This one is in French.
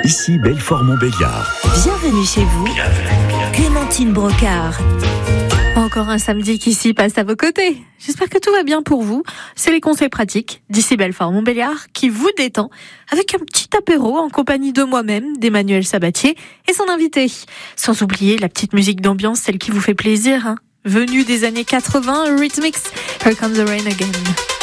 Ici Belfort-Montbéliard. Bienvenue chez vous. Clémentine Brocard. Encore un samedi qui s'y passe à vos côtés. J'espère que tout va bien pour vous. C'est les conseils pratiques d'ici Belfort-Montbéliard qui vous détend avec un petit apéro en compagnie de moi-même, d'Emmanuel Sabatier et son invité. Sans oublier la petite musique d'ambiance, celle qui vous fait plaisir, Venue des années 80, Rhythmix, Here Comes the Rain Again.